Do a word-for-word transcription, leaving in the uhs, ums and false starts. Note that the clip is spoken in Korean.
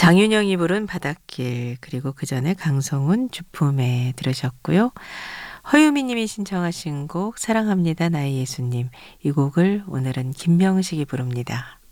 장윤영이 부른 바닷길, 그리고 그 전에 강성훈 주품에 들으셨고요. 허유미 님이 신청하신 곡 사랑합니다 나의 예수님, 이 곡을 오늘은 김명식이 부릅니다.